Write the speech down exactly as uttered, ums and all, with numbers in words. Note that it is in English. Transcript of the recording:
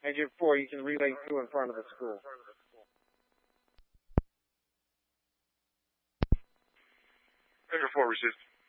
Agent four, you can relay two in front of the school. Agent four, received.